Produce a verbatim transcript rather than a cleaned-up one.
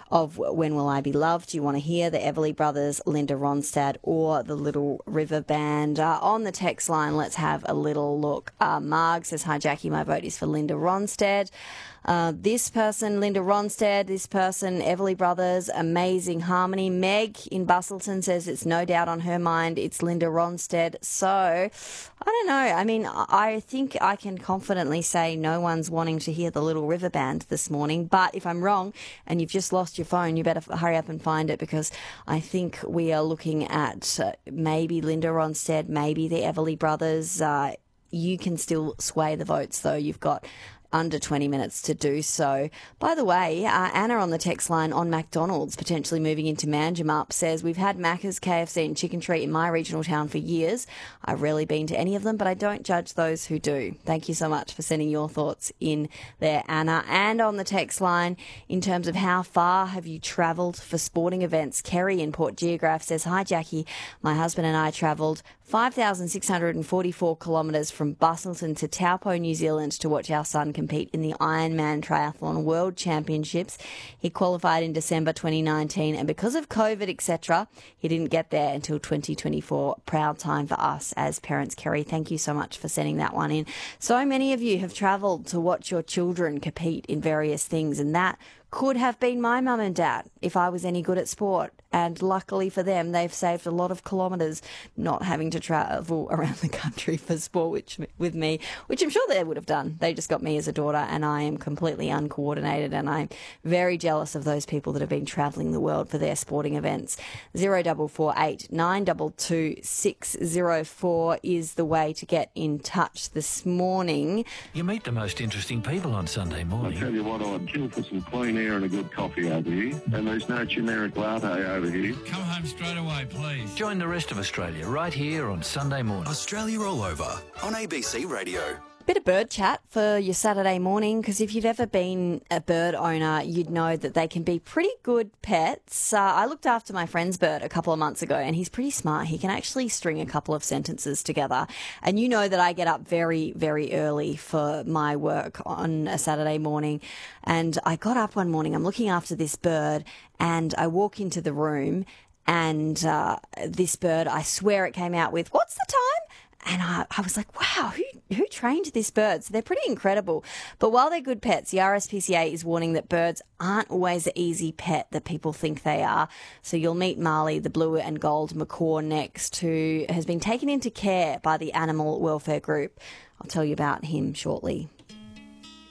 of When Will I Be Loved. Do you want to hear the Everly Brothers, Linda Ronstadt, or the Little River Band? Uh, on the text line, let's have a little look. Uh, Marg says, hi, Jackie, my vote is for Linda Ronstadt. Uh, this person, Linda Ronstadt, this person, Everly Brothers, amazing harmony. Meg in Bustleton says it's no doubt on her mind, it's Linda Ronstadt. So, I don't know. I mean, I think I can confidently say no one's wanting to hear the Little River Band this morning. But if I'm wrong and you've just lost your phone, you better hurry up and find it, because I think we are looking at uh, maybe Linda Ronstadt, maybe the Everly Brothers. Uh, you can still sway the votes, though. You've got under twenty minutes to do so. By the way, uh, Anna on the text line on McDonald's potentially moving into Manjimup says, we've had Macca's, K F C and Chicken Treat in my regional town for years. I've rarely been to any of them, but I don't judge those who do. Thank you so much for sending your thoughts in there, Anna. And on the text line, in terms of how far have you travelled for sporting events, Kerry in Port Geograph says, hi, Jackie. My husband and I travelled five thousand six hundred forty-four kilometres from Bustleton to Taupo, New Zealand to watch our son compete in the Ironman Triathlon World Championships. He qualified in December twenty nineteen, and because of COVID, et cetera, he didn't get there until twenty twenty-four. Proud time for us as parents, Kerry. Thank you so much for sending that one in. So many of you have travelled to watch your children compete in various things, and that could have been my mum and dad if I was any good at sport. And luckily for them, they've saved a lot of kilometres not having to travel around the country for sport which, with me, which I'm sure they would have done. They just got me as a daughter, and I am completely uncoordinated, and I'm very jealous of those people that have been travelling the world for their sporting events. zero four four eight nine two two six zero four is the way to get in touch this morning. You meet the most interesting people on Sunday morning. I tell you what, I'd kill for some clean air and a good coffee over here, and there's no generic latte over here. Come home straight away, please. Join the rest of Australia right here on Sunday morning. Australia All Over on A B C Radio. Bit of bird chat for your Saturday morning, because if you've ever been a bird owner, you'd know that they can be pretty good pets. Uh, I looked after my friend's bird a couple of months ago, and he's pretty smart. He can actually string a couple of sentences together. And you know that I get up very, very early for my work on a Saturday morning. And I got up one morning, I'm looking after this bird, and I walk into the room, and uh, this bird, I swear it came out with, "What's the time?" And I, I was like, wow, who who trained this bird? So they're pretty incredible. But while they're good pets, the R S P C A is warning that birds aren't always the easy pet that people think they are. So you'll meet Marley, the blue and gold macaw, next, who has been taken into care by the Animal Welfare Group. I'll tell you about him shortly.